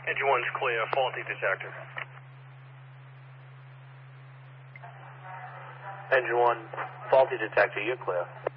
Engine 1's clear, faulty detector. Engine 1, faulty detector, you're clear.